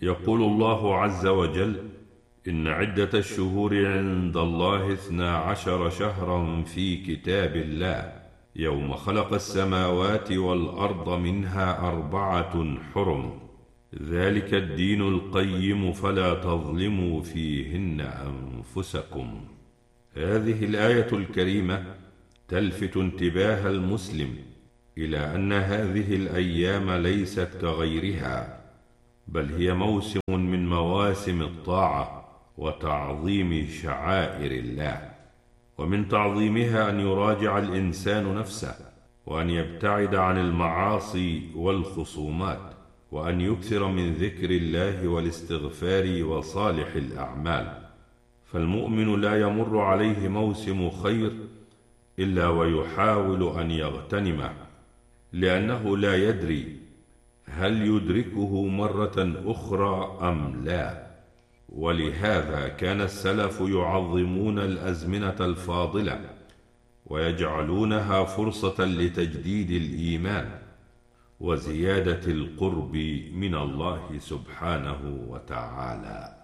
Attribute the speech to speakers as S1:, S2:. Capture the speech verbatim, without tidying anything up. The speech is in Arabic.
S1: يقول الله عز وجل: إن عدة الشهور عند الله اثنا عشر شهرا في كتاب الله يوم خلق السماوات والأرض منها أربعة حرم ذلك الدين القيم فلا تظلموا فيهن أنفسكم. هذه الآية الكريمة تلفت انتباه المسلم إلى أن هذه الأيام ليست كغيرها، بل هي موسم من مواسم الطاعة وتعظيم شعائر الله. ومن تعظيمها أن يراجع الإنسان نفسه، وأن يبتعد عن المعاصي والخصومات، وأن يكثر من ذكر الله والاستغفار وصالح الأعمال. فالمؤمن لا يمر عليه موسم خير إلا ويحاول أن يغتنمه، لأنه لا يدري هل يدركه مرة أخرى أم لا. ولهذا كان السلف يعظمون الأزمنة الفاضلة ويجعلونها فرصة لتجديد الإيمان وزيادة القرب من الله سبحانه وتعالى.